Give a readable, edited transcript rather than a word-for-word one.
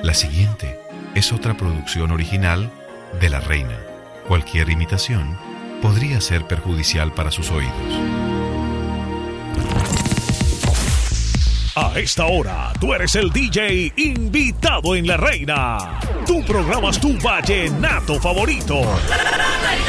La siguiente es otra producción original de La Reina. Cualquier imitación podría ser perjudicial para sus oídos. A esta hora, tú eres el DJ invitado en La Reina. Tú programas tu vallenato favorito.